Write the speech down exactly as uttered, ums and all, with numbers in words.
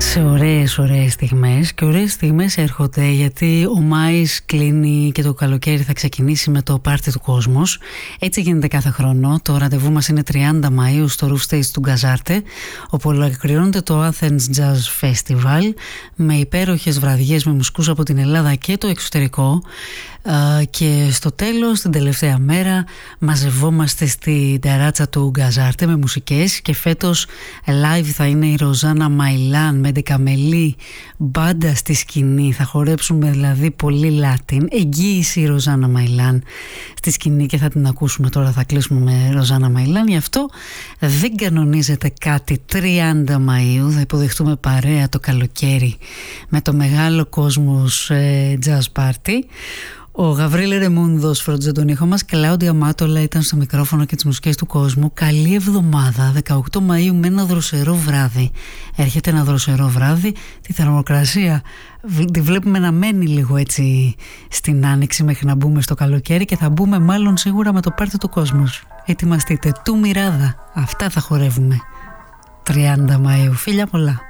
Ωραίες, ωραίες στιγμές και ωραίες στιγμές έρχονται, γιατί ο Μάης κλείνει και το καλοκαίρι θα ξεκινήσει με το πάρτι του Κόσμος. Έτσι γίνεται κάθε χρόνο. Το ραντεβού μας είναι τριάντα Μαΐου στο Roof Stage του Γκαζάρτε, όπου ολοκληρώνεται το Athens Jazz Festival με υπέροχες βραδιές με μουσικούς από την Ελλάδα και το εξωτερικό. Και στο τέλος, την τελευταία μέρα, μαζευόμαστε στη ταράτσα του Γκαζάρτε με μουσικές, και φέτος live θα είναι η Ροζάνα Μαϊλάν με Ντεκαμελή μπάντα στη σκηνή. Θα χορέψουμε δηλαδή πολύ Λάτιν. Εγγύηση η Ροζάνα Μαϊλάν στη σκηνή και θα την ακούσουμε τώρα. Θα κλείσουμε με Ροζάνα Μαϊλάν. Γι' αυτό δεν κανονίζεται κάτι. Τριάντα Μαΐου θα υποδεχτούμε παρέα το καλοκαίρι με το μεγάλο Κόσμος ε, Jazz Party. Ο Γαβρίλη Ρεμούνδος φρόντιζε τον ήχο μας. Κλάουντια Μάτολα ήταν στο μικρόφωνο και τις μουσικές του κόσμου. Καλή εβδομάδα. Δεκαοκτώ Μαΐου με ένα δροσερό βράδυ. Έρχεται ένα δροσερό βράδυ. Τη θερμοκρασία τη βλέπουμε να μένει λίγο έτσι στην άνοιξη μέχρι να μπούμε στο καλοκαίρι, και θα μπούμε μάλλον σίγουρα με το πάρτι του κόσμου. Ετοιμαστείτε. Του μοιράδα. Αυτά θα χορεύουμε. τριάντα Μαΐου. Φίλια πολλά.